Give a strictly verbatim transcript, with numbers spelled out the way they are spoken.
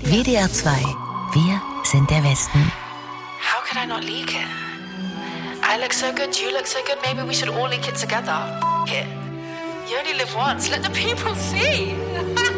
W D R zwei. Wir sind der Westen. How could I not leak it? I look so good, you look so good, maybe we should all leak it together. F- it. You only live once, let the people see.